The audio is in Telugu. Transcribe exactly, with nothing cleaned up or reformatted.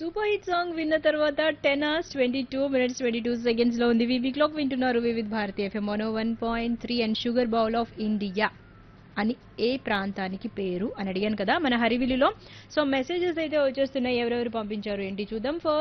సూపర్ హిట్ సాంగ్ విన్న తర్వాత ten hours twenty two minutes twenty two seconds లో ఉంది. వివి క్లాక్ వింటున్నారు Vividh Bharati FM one one point three and sugar bowl of India అని ఏ ప్రాంతానికి పేరు అని అడిగాను కదా మన హరివిల్లులో. సో మెసేజెస్ అయితే వచ్చేస్తున్నాయి, ఎవరెవరు పంపించారు ఏంటి చూద్దాం.